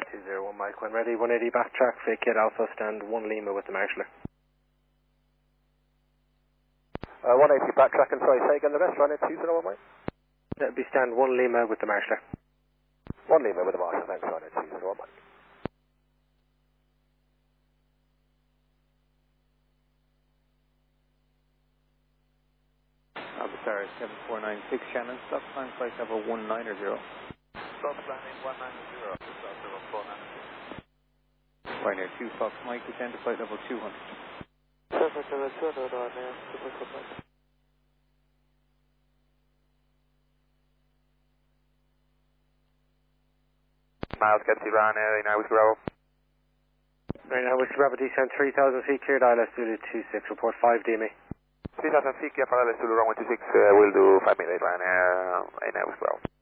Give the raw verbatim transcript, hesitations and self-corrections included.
two zero one Mike. When ready, one eighty backtrack, vacate Alpha, stand one Lima with the marshaller. Uh, one eighty backtrack and sorry, say again the rest, runway two zero one Mike? That'll be stand one Lima with the marshaller. one Lima with the marshaller, thanks, runway two zero one Mike. Albastar seven four nine six Shannon, stop time flight level one nine zero. Stop landing one nine zero, stop level four nine zero. Ryanair two Fox Mike, descend to flight level two hundred. Perfect, level two hundred, Ryanair, super Fox. Miles, get to Ryanair, now with Bravo. Right now, Whiskey Bravo descent three thousand feet, cleared I L S Zulu two six, report five D M E. three thousand feet, clear for I L S Zulu runway two six, uh, we'll do five minutes Ryanair, uh, now with Bravo.